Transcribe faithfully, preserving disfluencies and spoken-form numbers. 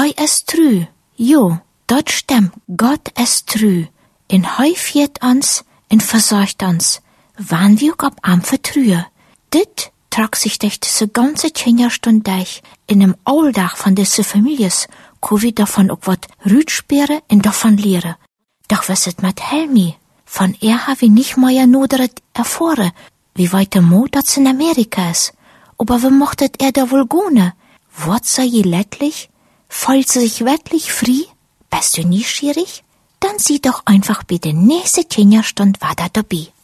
Hei es trü, jo, dort stimmt, Gott es trü. In hei fiert ans, in versorgt ans, wann wir auch ab am vertrühe. Dit trag sich durch diese ganze Tjenjerstunde durch, in dem Alltag von diese Families, ko wir davon auch wat rütspere und davon lehre. Doch was it mit Helmi? Von er habe ich nicht mehr noderet erfahren, wie weit der Mo dat in Amerika ist. Aber wie mochtet er da wohl gone? Wort sei je lettlich? Fühlt sie sich wirklich frei? Bist du neugierig? Dann sieh doch einfach bei der nächsten Tjenjerstunde weiter dabei.